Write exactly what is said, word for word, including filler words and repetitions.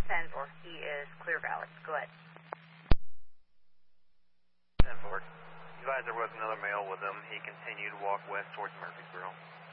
ten four. He is Clear Valley. Go ahead. ten four. Advisor was another male with him. He continued to walk west towards Murfreesboro.